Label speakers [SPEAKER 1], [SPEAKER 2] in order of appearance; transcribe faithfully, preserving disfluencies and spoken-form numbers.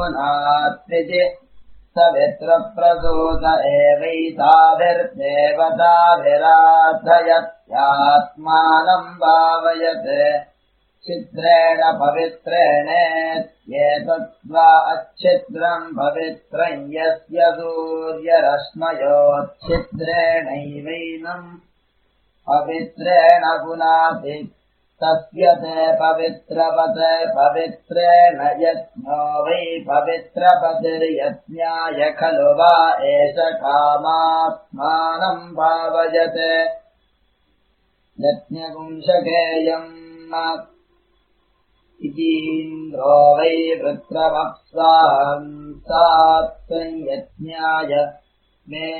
[SPEAKER 1] नात्रिजि सवित्रप्रसूत एवैताभिर्देवताभिराधयत्यात्मानम् भावयत् छिद्रेण पवित्रेणेत्येतद्वा अच्छिद्रम् पवित्रम् यस्य सूर्यरश्मयोच्छिद्रेणैवैनम् पवित्रेण पुनाति तस्य ते पवित्रपत् पवित्रेण यज्ञो वै पवित्रपतिर्यज्ञाय खलु वा एष कामात्मानम् भावयत् यज्ञपुंसकेयम् इतीन्द्रो वै वृत्रवप्स्वाहम् सात् संयज्ञाय मे